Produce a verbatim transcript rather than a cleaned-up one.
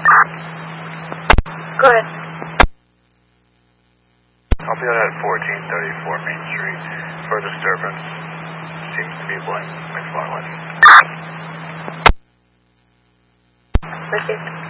Go ahead. I'll be out at fourteen thirty-four Main Street for disturbance. Seems to be blank McFarland. Okay.